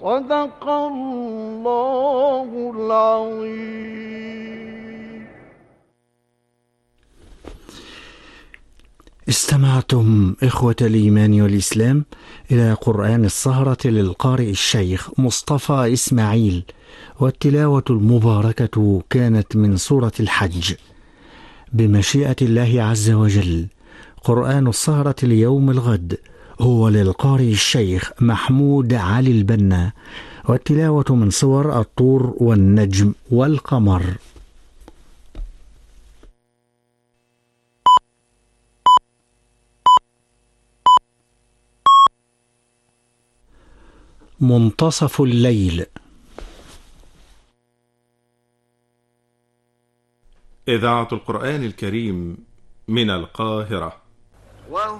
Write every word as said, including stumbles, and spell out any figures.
صدق الله العظيم. استمعتم إخوة الإيمان والإسلام إلى قرآن السهرة للقارئ الشيخ مصطفى إسماعيل، والتلاوة المباركة كانت من سورة الحج. بمشيئة الله عز وجل قرآن السهرة اليوم الغد هو للقارئ الشيخ محمود علي البنا، والتلاوة من سور الطور والنجم والقمر. منتصف الليل. إذاعة القرآن الكريم من القاهرة.